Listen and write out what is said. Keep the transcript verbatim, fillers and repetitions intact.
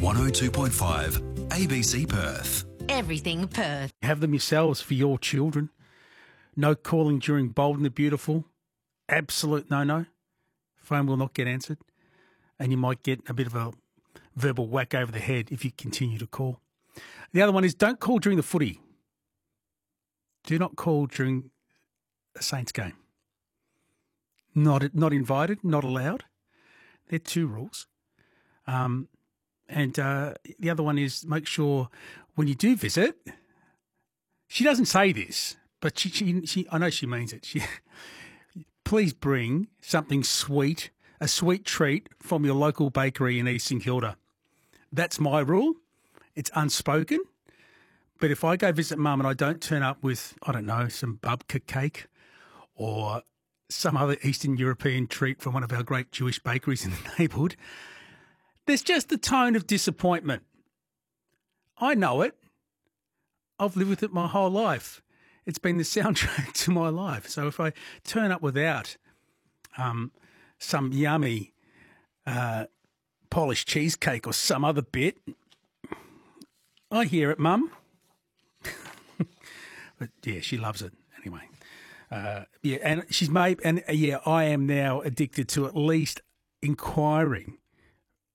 one oh two point five A B C Perth. Everything Perth. Have them yourselves for your children. No calling during Bold and the Beautiful. Absolute no-no. Phone will not get answered. And you might get a bit of a verbal whack over the head if you continue to call. The other one is don't call during the footy. Do not call during a Saints game. Not not invited, not allowed. They're two rules. Um, and uh, the other one is make sure when you do visit, she doesn't say this, but she, she, she I know she means it. She, please bring something sweet, a sweet treat from your local bakery in East St Kilda. That's my rule. It's unspoken. But if I go visit Mum and I don't turn up with, I don't know, some babka cake or some other Eastern European treat from one of our great Jewish bakeries in the neighbourhood, there's just a tone of disappointment. I know it. I've lived with it my whole life. It's been the soundtrack to my life. So if I turn up without um, some yummy uh, Polish cheesecake or some other bit, I hear it, Mum. But yeah, she loves it anyway. Uh, yeah, and she's made, and uh, yeah, I am now addicted to at least inquiring